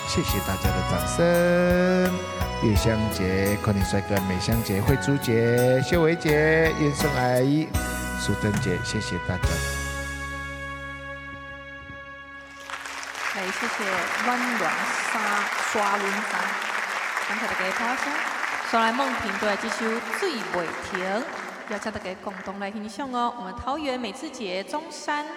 谢谢大家的掌声。月香姐、柯林帅哥、美香姐、慧珠姐、秀薇姐、燕生阿姨、淑珍姐，谢谢大家。 嚟，謝謝溫暖沙暖沙，感謝大家拍手。上來夢萍隊這首《水袂停》，邀請大家共同來欣賞哦。我們桃園美智節中山